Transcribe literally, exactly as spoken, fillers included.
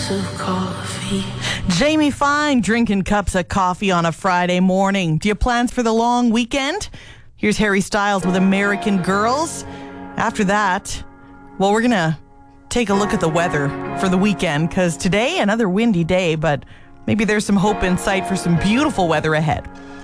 cups of coffee. Jamie Fine drinking cups of coffee on a Friday morning. Do you have plans for the long weekend? Here's Harry Styles with American Girls. After that, well, we're going to take a look at the weather for the weekend, because today, another windy day, but maybe there's some hope in sight for some beautiful weather ahead.